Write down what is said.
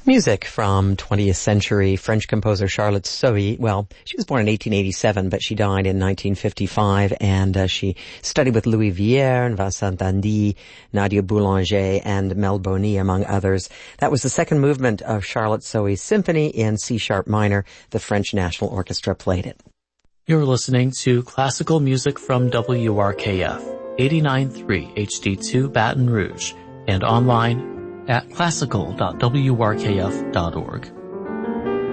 Music from 20th century French composer Charlotte Sohi. Well, she was born in 1887, but she died in 1955, and she studied with Louis Vierne and Vincent Dandy, Nadia Boulanger, and Mel Boni, among others. That was the second movement of Charlotte Sohi's symphony in C-sharp minor. The French National Orchestra played it. You're listening to classical music from WRKF, 89.3 HD2 Baton Rouge, and online at classical.wrkf.org.